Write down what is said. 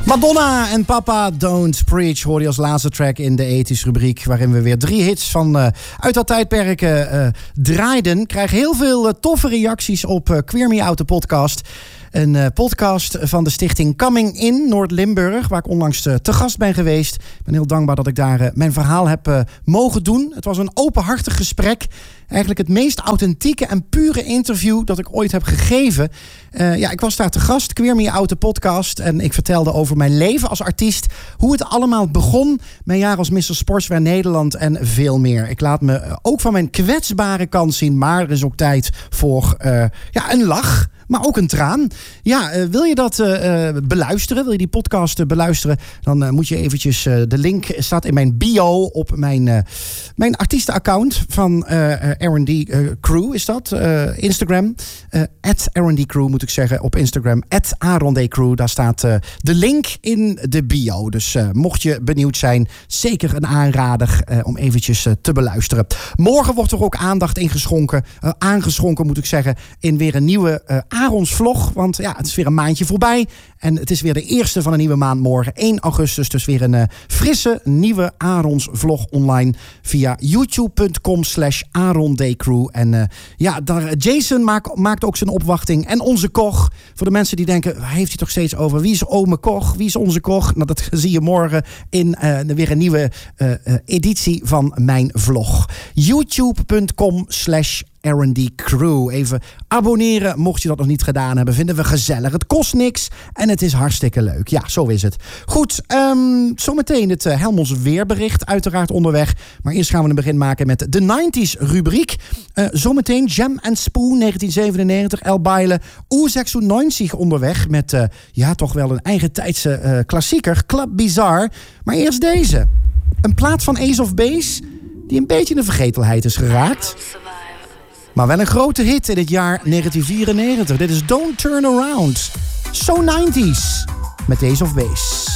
Madonna en Papa Don't Preach hoorde je als laatste track in de ethisch rubriek, waarin we weer 3 hits van uit dat tijdperk draaiden. Ik krijg heel veel toffe reacties op Queer Me Out, de podcast. Een podcast van de stichting Coming In Noord-Limburg, waar ik onlangs te gast ben geweest. Ik ben heel dankbaar dat ik daar mijn verhaal heb mogen doen. Het was een openhartig gesprek. Eigenlijk het meest authentieke en pure interview dat ik ooit heb gegeven. Ik was daar te gast, Queer Me Out, de podcast. En ik vertelde over mijn leven als artiest. Hoe het allemaal begon. Mijn jaar als Mr. Sportswear Nederland en veel meer. Ik laat me ook van mijn kwetsbare kant zien. Maar er is ook tijd voor een lach. Maar ook een traan. Ja, wil je dat beluisteren? Wil je die podcast beluisteren? Dan moet je eventjes... de link staat in mijn bio op mijn artiestenaccount van R&D Crew is dat. Instagram. @R&D Crew moet ik zeggen. Op Instagram. @AronDCrew. Daar staat de link in de bio. Dus mocht je benieuwd zijn, zeker een aanrader om eventjes te beluisteren. Morgen wordt er ook aandacht aangeschonken moet ik zeggen, in weer een nieuwe Arons vlog, want ja, het is weer een maandje voorbij. En het is weer de eerste van een nieuwe maand morgen, 1 augustus. Dus weer een frisse, nieuwe Arons vlog online via youtube.com/AronDCrew. En Jason maakt ook zijn opwachting. En onze Koch. Voor de mensen die denken, waar heeft hij toch steeds over? Wie is ome Koch? Wie is onze Koch? Nou, dat zie je morgen in weer een nieuwe editie van mijn vlog. youtube.com/R&D Crew. Even abonneren, mocht je dat nog niet gedaan hebben. Vinden we gezellig. Het kost niks en het is hartstikke leuk. Ja, zo is het. Goed, zometeen het Helmonds weerbericht uiteraard onderweg. Maar eerst gaan we een begin maken met de 90s rubriek. Zometeen Jam and Spoon 1997, El Baile, U96 onderweg. Met toch wel een eigen tijdse klassieker, Club Bizarre. Maar eerst deze. Een plaat van Ace of Base die een beetje in de vergetelheid is geraakt. Maar wel een grote hit in het jaar 1994. Dit is Don't Turn Around. So 90s met Ace of Base.